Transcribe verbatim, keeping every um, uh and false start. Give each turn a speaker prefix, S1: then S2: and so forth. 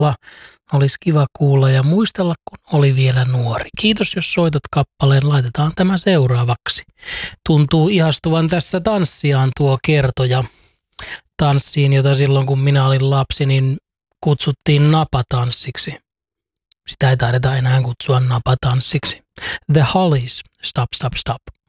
S1: Olisi kiva kuulla ja muistella, kun oli vielä nuori. Kiitos, jos soitat kappaleen. Laitetaan tämä seuraavaksi. Tuntuu ihastuvan tässä tanssiaan tuo kertoja. Tanssiin, jota silloin kun minä olin lapsi, niin kutsuttiin napatanssiksi. Sitä ei taideta enää kutsua napatanssiksi. The Hollies, Stop, Stop, Stop.